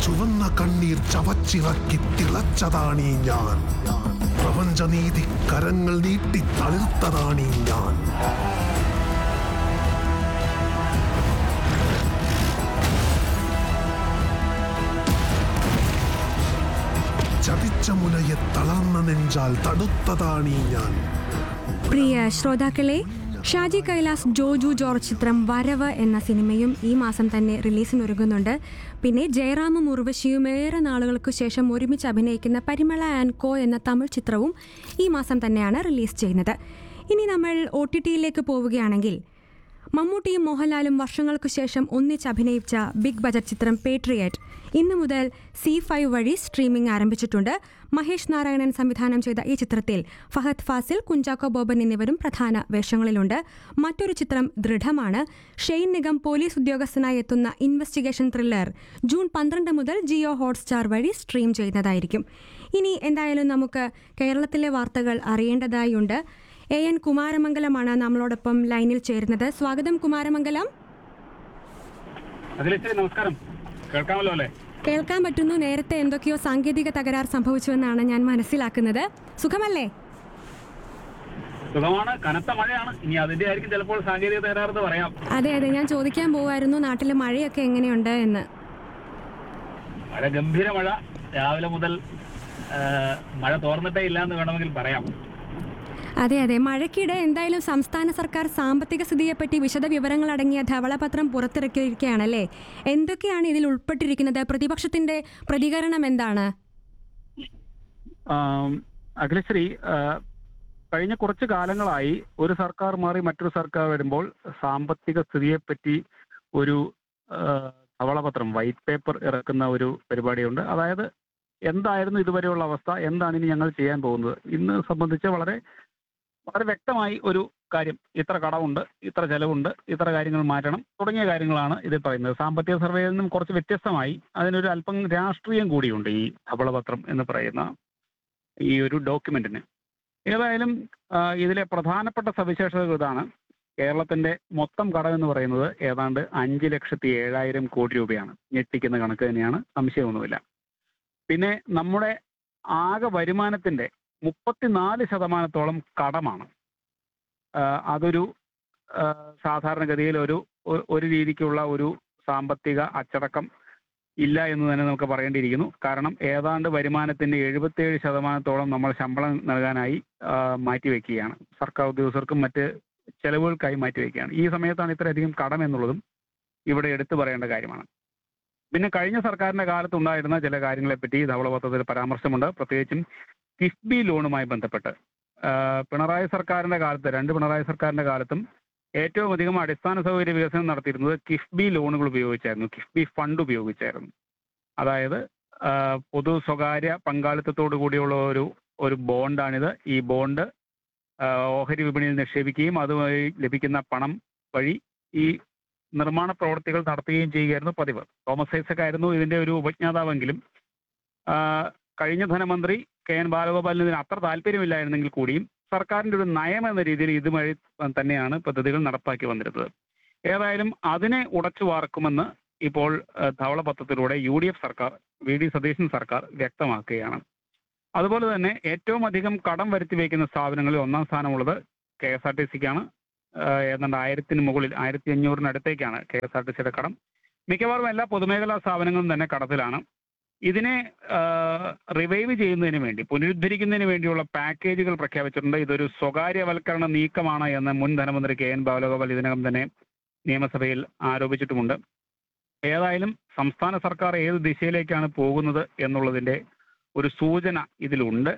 ചുവന്ന കണ്ണീർ ചവച്ചിറക്കി തിളച്ചതാണീ ഞാൻ. പ്രപഞ്ചനീതി കരങ്ങൾ നീട്ടി തളിർത്തതാണീ ഞാൻ. ചതിച്ച മുനയെ തളർന്ന നെഞ്ചാൽ തടുത്തതാണീ ഞാൻ. പ്രിയ ശ്രോതാക്കളെ, ഷാജി കൈലാസ് ജോജു ജോർജ് ചിത്രം വരവ് എന്ന സിനിമയും ഈ മാസം തന്നെ റിലീസിനൊരുങ്ങുന്നുണ്ട്. പിന്നെ ജയറാമും ഉർവശിയും ഏറെ നാളുകൾക്ക് ശേഷം ഒരുമിച്ച് അഭിനയിക്കുന്ന പരിമള ആൻഡ് കോ എന്ന തമിഴ് ചിത്രവും ഈ മാസം തന്നെയാണ് റിലീസ് ചെയ്യുന്നത്. ഇനി നമ്മൾ OTT-യിലേക്ക് പോവുകയാണെങ്കിൽ മമ്മൂട്ടിയും മോഹൻലാലും വർഷങ്ങൾക്ക് ശേഷം ഒന്നിച്ച് അഭിനയിച്ച ബിഗ് ബജറ്റ് ചിത്രം പേട്രിയറ്റ് ഇന്നു മുതൽ C5 വഴി സ്ട്രീമിംഗ് ആരംഭിച്ചിട്ടുണ്ട്. മഹേഷ് നാരായണൻ സംവിധാനം ചെയ്ത ഈ ചിത്രത്തിൽ ഫഹദ് ഫാസിൽ, കുഞ്ചാക്കോ ബോബൻ എന്നിവരും പ്രധാന വേഷങ്ങളിലുണ്ട്. മറ്റൊരു ചിത്രം ദൃഢമാണ്. ഷെയ്ൻ നിഗം പോലീസ് ഉദ്യോഗസ്ഥനായി എത്തുന്ന ഇൻവെസ്റ്റിഗേഷൻ ത്രില്ലർ ജൂൺ 12 മുതൽ ജിയോ ഹോട്ട്സ്റ്റാർ വഴി സ്ട്രീം ചെയ്യുന്നതായിരിക്കും. ഇനി എന്തായാലും നമുക്ക് കേരളത്തിലെ വാർത്തകൾ അറിയേണ്ടതായുണ്ട്. AN കുമാരമംഗലമാണ് നമ്മളോടൊപ്പം ലൈനിൽ ചേരുന്നത്. സ്വാഗതം കുമാരമംഗലം. നമസ്കാരം. കേൾക്കാമല്ലോ അല്ലേ? കേൾക്കാൻ പറ്റുന്നു. നേരത്തെ എന്തൊക്കെയോ സാങ്കേതിക തകരാർ സംഭവിച്ചുവെന്നാണ് ഞാൻ മനസ്സിലാക്കുന്നത്. സുഖമല്ലേ? സുഖമാണ്. കനത്ത മഴയാണ്. ഇനി അതിന്റെ ആയിരിക്കും ചിലപ്പോൾ സാങ്കേതിക തകരാറെന്ന് പറയാം. അതെ, ഞാൻ ചോദിക്കാൻ പോവായിരുന്നു നാട്ടിലെ മഴയൊക്കെ എങ്ങനെയുണ്ട് എന്ന്. മഴ ഗംഭീര മഴ. രാവിലെ മുതൽ മഴ തോർന്നിട്ടേ ഇല്ല എന്ന് വേണമെങ്കിൽ പറയാം. അതെ, മഴയ്ക്കിടെ എന്തായാലും സംസ്ഥാന സർക്കാർ സാമ്പത്തിക സ്ഥിതിയെപ്പറ്റി വിശദ വിവരങ്ങൾ അടങ്ങിയ ധവളപത്രം പുറത്തിറക്കിയിരിക്കുകയാണല്ലേ. എന്തൊക്കെയാണ് ഇതിൽ ഉൾപ്പെട്ടിരിക്കുന്നത്? പ്രതിപക്ഷത്തിന്റെ പ്രതികരണം എന്താണ്? അഖിലശ്രീ, കഴിഞ്ഞ കുറച്ചു കാലങ്ങളായി ഒരു സർക്കാർ മാറി മറ്റൊരു സർക്കാർ വരുമ്പോൾ സാമ്പത്തിക സ്ഥിതിയെപ്പറ്റി ഒരു ധവളപത്രം, വൈറ്റ് പേപ്പർ ഇറക്കുന്ന ഒരു പരിപാടിയുണ്ട്. അതായത് എന്തായിരുന്നു ഇതുവരെയുള്ള അവസ്ഥ, എന്താണ് ഇനി ഞങ്ങൾ ചെയ്യാൻ പോകുന്നത് ഇന്ന് സംബന്ധിച്ച് വളരെ വളരെ വ്യക്തമായി ഒരു കാര്യം. ഇത്ര കടമുണ്ട്, ഇത്ര ചെലവുണ്ട്, ഇത്ര കാര്യങ്ങൾ മാറ്റണം തുടങ്ങിയ കാര്യങ്ങളാണ് ഇതിൽ പറയുന്നത്. സാമ്പത്തിക സർവേയിൽ നിന്നും കുറച്ച് വ്യത്യസ്തമായി അതിനൊരു അല്പം രാഷ്ട്രീയം കൂടിയുണ്ട് ഈ ധവളപത്രം എന്ന് പറയുന്ന ഈ ഒരു ഡോക്യുമെന്റിന്. ഏതായാലും ഇതിലെ പ്രധാനപ്പെട്ട സവിശേഷതകൾ ഇതാണ്. കേരളത്തിന്റെ മൊത്തം കടം എന്ന് പറയുന്നത് ഏതാണ്ട് 5,07,000 കോടി രൂപയാണ്. ഞെട്ടിക്കുന്ന കണക്ക് തന്നെയാണ്, സംശയമൊന്നുമില്ല. പിന്നെ നമ്മുടെ ആകെ വരുമാനത്തിന്റെ 34% കടമാണ്. അതൊരു സാധാരണഗതിയിൽ ഒരു രീതിക്കുള്ള ഒരു സാമ്പത്തിക അച്ചടക്കം ഇല്ല എന്ന് തന്നെ നമുക്ക് പറയേണ്ടിയിരിക്കുന്നു. കാരണം ഏതാണ്ട് വരുമാനത്തിന്റെ 77% നമ്മൾ ശമ്പളം നൽകാനായി മാറ്റിവെക്കുകയാണ്. സർക്കാർ ഉദ്യോഗസ്ഥർക്കും മറ്റ് ചെലവുകൾക്കായി മാറ്റിവെക്കുകയാണ്. ഈ സമയത്താണ് ഇത്രയധികം കടം എന്നുള്ളതും ഇവിടെ എടുത്തു പറയേണ്ട കാര്യമാണ്. പിന്നെ കഴിഞ്ഞ സർക്കാരിന്റെ കാലത്തുണ്ടായിരുന്ന ചില കാര്യങ്ങളെപ്പറ്റി ധവളപത്രത്തിൽ പരാമർശമുണ്ട്. പ്രത്യേകിച്ചും കിഫ്ബി ലോണുമായി ബന്ധപ്പെട്ട് പിണറായി സർക്കാരിന്റെ കാലത്ത്, 2 പിണറായി സർക്കാരിന്റെ കാലത്തും ഏറ്റവും അധികം അടിസ്ഥാന സൗകര്യ വികസനം നടത്തിയിരുന്നത് കിഫ്ബി ലോണുകൾ ഉപയോഗിച്ചായിരുന്നു, കിഫ്ബി ഫണ്ട് ഉപയോഗിച്ചായിരുന്നു. അതായത് പൊതു സ്വകാര്യ പങ്കാളിത്തത്തോടു കൂടിയുള്ള ഒരു ബോണ്ടാണിത്. ഈ ബോണ്ട് ഓഹരി വിപണിയിൽ നിക്ഷേപിക്കുകയും അതുവഴി ലഭിക്കുന്ന പണം വഴി ഈ നിർമ്മാണ പ്രവർത്തികൾ നടത്തുകയും ചെയ്യുകയായിരുന്നു പതിവ്. തോമസ് ഐസക് ആയിരുന്നു ഇതിന്റെ ഒരു ഉപജ്ഞാതാവെങ്കിലും കഴിഞ്ഞ ധനമന്ത്രി KN ബാലഗോപാലിന് ഇതിന് അത്ര താല്പര്യമില്ലായിരുന്നെങ്കിൽ കൂടിയും സർക്കാരിന്റെ ഒരു നയം എന്ന രീതിയിൽ ഇതുവഴി തന്നെയാണ് പദ്ധതികൾ നടപ്പാക്കി വന്നിരുന്നത്. ഏതായാലും അതിനെ ഉടച്ചു വാർക്കുമെന്ന് ഇപ്പോൾ ധവളപത്രത്തിലൂടെ UDF സർക്കാർ, VD സതീശൻ സർക്കാർ വ്യക്തമാക്കുകയാണ്. അതുപോലെ തന്നെ ഏറ്റവും അധികം കടം വരുത്തി വയ്ക്കുന്ന സ്ഥാപനങ്ങളിൽ ഒന്നാം സ്ഥാനമുള്ളത് KSRTCക്കാണ്. ഏതാണ്ട് 1000-ന് മുകളിൽ 1500-നടുത്തേക്കാണ് KSRTCയുടെ കടം. മിക്കവാറും എല്ലാ പൊതുമേഖലാ സ്ഥാപനങ്ങളും തന്നെ കടത്തിലാണ്. ഇതിനെ റിവൈവ് ചെയ്യുന്നതിന് വേണ്ടി, പുനരുദ്ധരിക്കുന്നതിന് വേണ്ടിയുള്ള പാക്കേജുകൾ പ്രഖ്യാപിച്ചിട്ടുണ്ട്. ഇതൊരു സ്വകാര്യവൽക്കരണ നീക്കമാണ് എന്ന് മുൻ ധനമന്ത്രി KN ബാലഗോപാൽ ഇതിനകം തന്നെ നിയമസഭയിൽ ആരോപിച്ചിട്ടുമുണ്ട്. ഏതായാലും സംസ്ഥാന സർക്കാർ ഏത് ദിശയിലേക്കാണ് പോകുന്നത് എന്നുള്ളതിന്റെ ഒരു സൂചന ഇതിലുണ്ട്.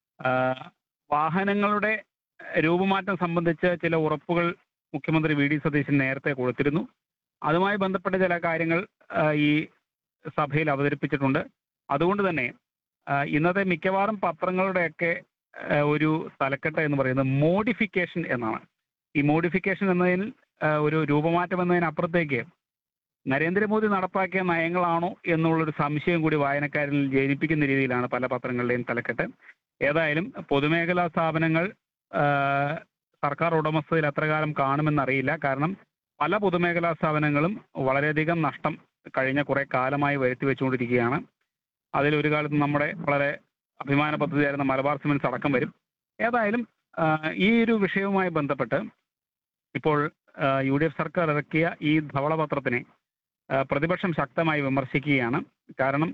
വാഹനങ്ങളുടെ രൂപമാറ്റം സംബന്ധിച്ച് ചില ഉറപ്പുകൾ മുഖ്യമന്ത്രി VD സതീശൻ നേരത്തെ കൊടുത്തിരുന്നു. അതുമായി ബന്ധപ്പെട്ട ചില കാര്യങ്ങൾ ഈ സഭയിൽ അവതരിപ്പിച്ചിട്ടുണ്ട്. അതുകൊണ്ട് തന്നെ ഇന്നത്തെ മിക്കവാറും പത്രങ്ങളുടെയൊക്കെ ഒരു തലക്കെട്ട് എന്ന് പറയുന്നത് മോഡിഫിക്കേഷൻ എന്നാണ്. ഈ മോഡിഫിക്കേഷൻ എന്നതിൽ ഒരു രൂപമാറ്റം എന്നതിനപ്പുറത്തേക്ക് നരേന്ദ്രമോദി നടപ്പാക്കിയ നയങ്ങളാണോ എന്നുള്ളൊരു സംശയം കൂടി വായനക്കാരിൽ ജനിപ്പിക്കുന്ന രീതിയിലാണ് പല പത്രങ്ങളുടെയും തലക്കെട്ട്. ഏതായാലും പൊതുമേഖലാ സ്ഥാപനങ്ങൾ സർക്കാർ ഉടമസ്ഥതയിൽ എത്ര കാലം കാണുമെന്നറിയില്ല. കാരണം പല പൊതുമേഖലാ സ്ഥാപനങ്ങളും വളരെയധികം നഷ്ടം കഴിഞ്ഞ കുറെ കാലമായി വരുത്തി വെച്ചുകൊണ്ടിരിക്കുകയാണ്. അതിലൊരു കാലത്ത് നമ്മുടെ വളരെ അഭിമാന പദ്ധതിയായിരുന്ന മലബാർ സിമന്റ്സ് അടക്കം വരും. ഏതായാലും ഈ ഒരു വിഷയവുമായി ബന്ധപ്പെട്ട് ഇപ്പോൾ UDF സർക്കാർ ഇറക്കിയ ഈ ധവളപത്രത്തിനെ പ്രതിപക്ഷം ശക്തമായി വിമർശിക്കുകയാണ്. കാരണം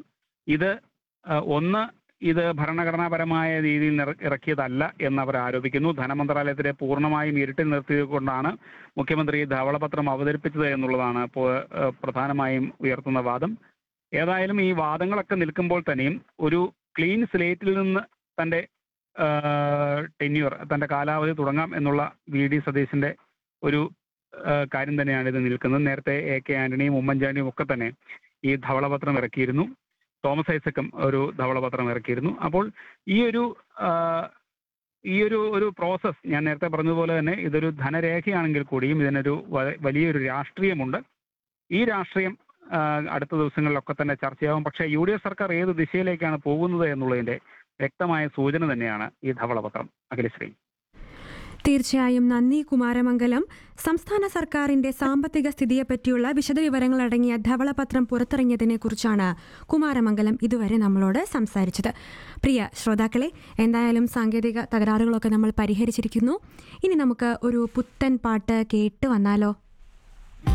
ഇത് ഭരണഘടനാപരമായ രീതിയിൽ ഇറക്കിയതല്ല എന്നവർ ആരോപിക്കുന്നു. ധനമന്ത്രാലയത്തിലെ പൂർണ്ണമായും ഇരുട്ടിൽ നിർത്തിക്കൊണ്ടാണ് മുഖ്യമന്ത്രി ധവളപത്രം അവതരിപ്പിച്ചത് എന്നുള്ളതാണ് ഇപ്പോൾ പ്രധാനമായും ഉയർത്തുന്ന വാദം. ഏതായാലും ഈ വാദങ്ങളൊക്കെ നിൽക്കുമ്പോൾ തന്നെയും ഒരു ക്ലീൻ സ്ലേറ്റിൽ നിന്ന് തൻ്റെ തൻ്റെ കാലാവധി തുടങ്ങാം എന്നുള്ള VD സതീശന്റെ ഒരു കാര്യം തന്നെയാണ് ഇത് നിൽക്കുന്നത്. നേരത്തെ AK ആന്റണിയും ഉമ്മൻചാണ്ടിയും ഒക്കെ തന്നെ ഈ ധവളപത്രം ഇറക്കിയിരുന്നു. തോമസ് ഐസക്കും ഒരു ധവളപത്രം ഇറക്കിയിരുന്നു. അപ്പോൾ ഈ ഒരു പ്രോസസ് ഞാൻ നേരത്തെ പറഞ്ഞതുപോലെ തന്നെ ഇതൊരു ധനരേഖയാണെങ്കിൽ കൂടിയും ഇതിനൊരു വലിയൊരു രാഷ്ട്രീയമുണ്ട്. ഈ രാഷ്ട്രീയം അടുത്ത ദിവസങ്ങളിലൊക്കെ തന്നെ ചർച്ചയാവും. പക്ഷേ UDF സർക്കാർ ഏത് ദിശയിലേക്കാണ് പോകുന്നത് എന്നുള്ളതിന്റെ വ്യക്തമായ സൂചന തന്നെയാണ് ഈ ധവളപത്രം. അഖിലശ്രീ, തീർച്ചയായും നന്ദി കുമാരമംഗലം. സംസ്ഥാന സർക്കാരിന്റെ സാമ്പത്തിക സ്ഥിതിയെപ്പറ്റിയുള്ള വിശദവിവരങ്ങൾ അടങ്ങിയ ധവളപത്രം പുറത്തിറങ്ങിയതിനെ കുറിച്ചാണ് കുമാരമംഗലം ഇതുവരെ നമ്മളോട് സംസാരിച്ചത്. പ്രിയ ശ്രോതാക്കളെ, എന്തായാലും സാങ്കേതിക തകരാറുകളൊക്കെ നമ്മൾ പരിഹരിച്ചിരിക്കുന്നു. ഇനി നമുക്ക് ഒരു പുത്തൻ പാട്ട് കേട്ട് വന്നാലോ?